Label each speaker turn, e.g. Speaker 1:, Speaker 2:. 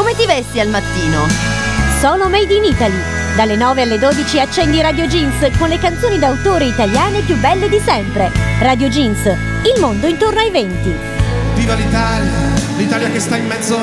Speaker 1: Come ti vesti al mattino?
Speaker 2: Solo Made in Italy. Dalle 9 alle 12 accendi Radio Jeans con le canzoni d'autore italiane più belle di sempre. Radio Jeans, il mondo intorno ai venti.
Speaker 3: Viva l'Italia, l'Italia che sta in mezzo